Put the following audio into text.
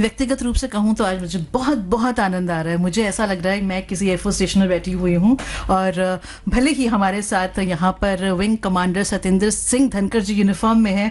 व्यक्तिगत रूप से कहूँ तो आज मुझे बहुत बहुत आनंद आ रहा है। मुझे ऐसा लग रहा है मैं किसी एयरफोर्स स्टेशन में बैठी हुई हूँ और भले ही हमारे साथ यहाँ पर विंग कमांडर सतेंद्र सिंह धनकर जी यूनिफॉर्म में हैं,